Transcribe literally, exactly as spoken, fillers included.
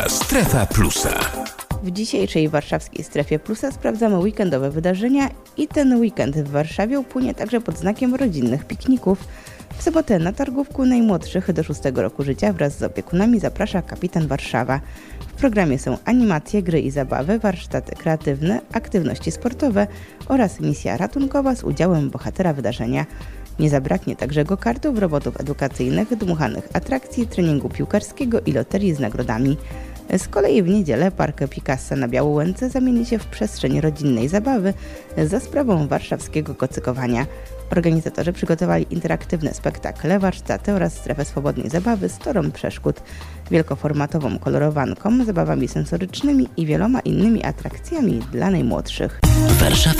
Strefa Plusa. W dzisiejszej warszawskiej Strefie Plusa sprawdzamy weekendowe wydarzenia i ten weekend w Warszawie upłynie także pod znakiem rodzinnych pikników. W sobotę na targówku najmłodszych do szóstego roku życia wraz z opiekunami zaprasza Kapitan Warszawa. W programie są animacje, gry i zabawy, warsztaty kreatywne, aktywności sportowe oraz misja ratunkowa z udziałem bohatera wydarzenia. Nie zabraknie także go-kartów, robotów edukacyjnych, dmuchanych atrakcji, treningu piłkarskiego i loterii z nagrodami. Z kolei w niedzielę Park Picassa na Białołęce zamieni się w przestrzeń rodzinnej zabawy za sprawą warszawskiego kocykowania. Organizatorzy przygotowali interaktywne spektakle, warsztaty oraz strefę swobodnej zabawy z torą przeszkód, wielkoformatową kolorowanką, zabawami sensorycznymi i wieloma innymi atrakcjami dla najmłodszych. Warszawa.